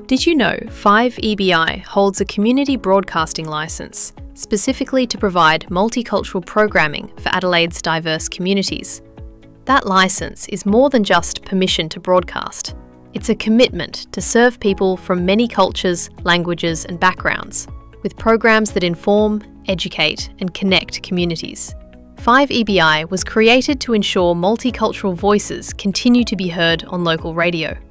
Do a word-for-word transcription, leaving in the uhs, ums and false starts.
Did you know five E B I holds a community broadcasting licence, specifically to provide multicultural programming for Adelaide's diverse communities? That licence is more than just permission to broadcast. It's a commitment to serve people from many cultures, languages and backgrounds, with programs that inform, educate and connect communities. five E B I was created to ensure multicultural voices continue to be heard on local radio.